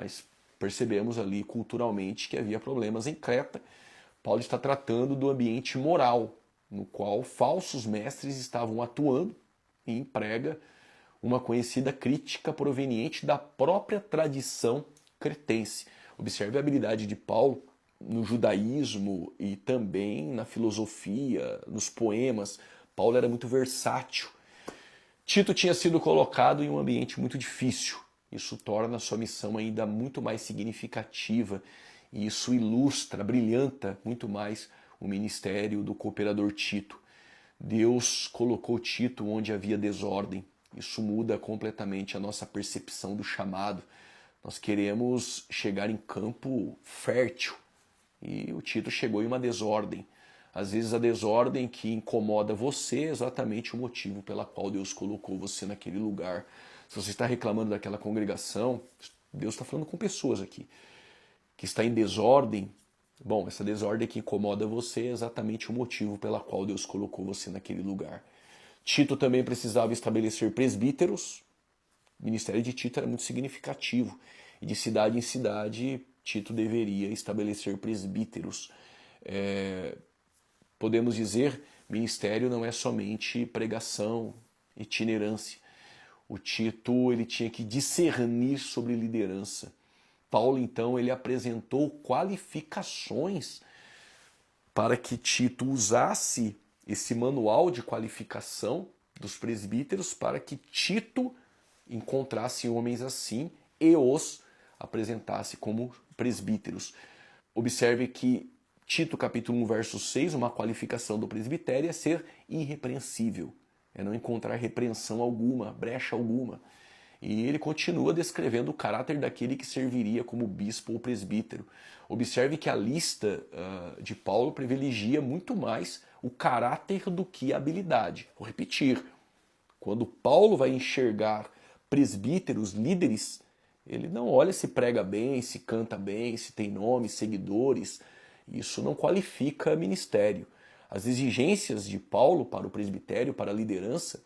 mas percebemos ali culturalmente que havia problemas em Creta. Paulo está tratando do ambiente moral, no qual falsos mestres estavam atuando e emprega uma conhecida crítica proveniente da própria tradição cretense. Observe a habilidade de Paulo no judaísmo e também na filosofia, nos poemas. Paulo era muito versátil. Tito tinha sido colocado em um ambiente muito difícil. Isso torna a sua missão ainda muito mais significativa e isso ilustra, brilhanta muito mais o ministério do cooperador Tito. Deus colocou Tito onde havia desordem. Isso muda completamente a nossa percepção do chamado. Nós queremos chegar em campo fértil e o Tito chegou em uma desordem. Às vezes a desordem que incomoda você é exatamente o motivo pela qual Deus colocou você naquele lugar. Se você está reclamando daquela congregação, Deus está falando com pessoas aqui, que está em desordem. Bom, essa desordem que incomoda você é exatamente o motivo pela qual Deus colocou você naquele lugar. Tito também precisava estabelecer presbíteros. O ministério de Tito era muito significativo. E de cidade em cidade, Tito deveria estabelecer presbíteros. Podemos dizer, ministério não é somente pregação, itinerância. O Tito ele tinha que discernir sobre liderança. Paulo, então, ele apresentou qualificações para que Tito usasse esse manual de qualificação dos presbíteros para que Tito encontrasse homens assim e os apresentasse como presbíteros. Observe que Tito capítulo 1, verso 6, uma qualificação do presbitério é ser irrepreensível, é não encontrar repreensão alguma, brecha alguma. E ele continua descrevendo o caráter daquele que serviria como bispo ou presbítero. Observe que a lista de Paulo privilegia muito mais o caráter do que a habilidade. Vou repetir, quando Paulo vai enxergar presbíteros, líderes, ele não olha se prega bem, se canta bem, se tem nome, seguidores. Isso não qualifica ministério. As exigências de Paulo para o presbitério, para a liderança,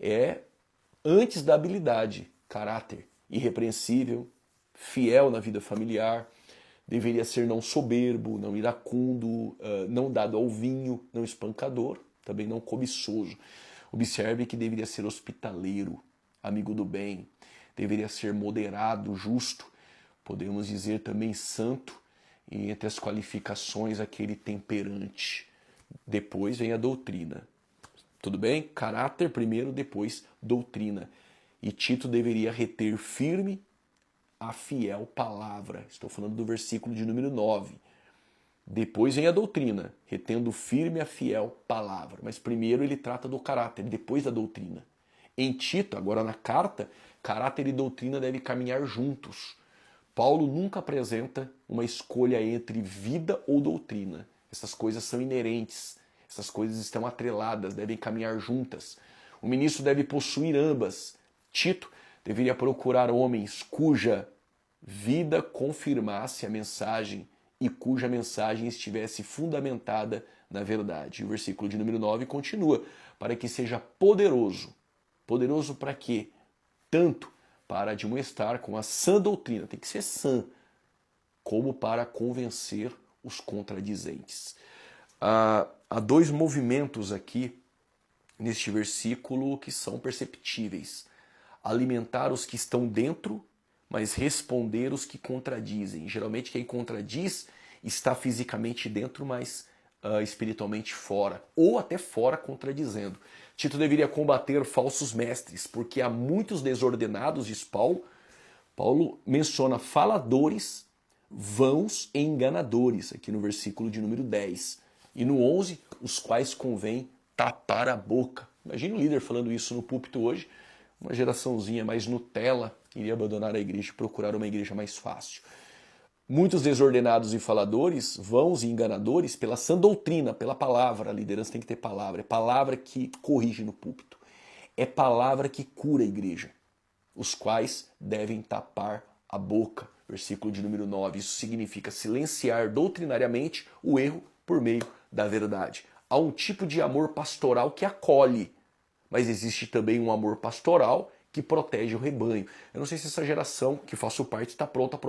é antes da habilidade, caráter irrepreensível, fiel na vida familiar, deveria ser não soberbo, não iracundo, não dado ao vinho, não espancador, também não cobiçoso. Observe que deveria ser hospitaleiro, amigo do bem, deveria ser moderado, justo, podemos dizer também santo, e entre as qualificações aquele temperante. Depois vem a doutrina. Tudo bem? Caráter primeiro, depois doutrina. E Tito deveria reter firme a fiel palavra. Estou falando do versículo de número 9. Depois vem a doutrina, retendo firme a fiel palavra. Mas primeiro ele trata do caráter, depois da doutrina. Em Tito, agora na carta, caráter e doutrina devem caminhar juntos. Paulo nunca apresenta uma escolha entre vida ou doutrina. Essas coisas são inerentes, essas coisas estão atreladas, devem caminhar juntas. O ministro deve possuir ambas. Tito deveria procurar homens cuja vida confirmasse a mensagem e cuja mensagem estivesse fundamentada na verdade. E o versículo de número 9 continua, para que seja poderoso. Poderoso para quê? Tanto para admoestar com a sã doutrina, tem que ser sã, como para convencer os contradizentes. Há dois movimentos aqui neste versículo que são perceptíveis. Alimentar os que estão dentro, mas responder os que contradizem. Geralmente quem contradiz está fisicamente dentro, mas espiritualmente fora, ou até fora contradizendo. Tito deveria combater falsos mestres, porque há muitos desordenados, diz Paulo. Paulo menciona faladores, vãos e enganadores, aqui no versículo de número 10. E no 11, os quais convém tapar a boca. Imagina o líder falando isso no púlpito hoje. Uma geraçãozinha mais Nutella iria abandonar a igreja e procurar uma igreja mais fácil. Muitos desordenados e faladores, vãos e enganadores, pela sã doutrina, pela palavra. A liderança tem que ter palavra. É palavra que corrige no púlpito. É palavra que cura a igreja. Os quais devem tapar a boca. Versículo de número 9. Isso significa silenciar doutrinariamente o erro por meio da verdade. Há um tipo de amor pastoral que acolhe, mas existe também um amor pastoral que protege o rebanho. Eu não sei se essa geração que faço parte está pronta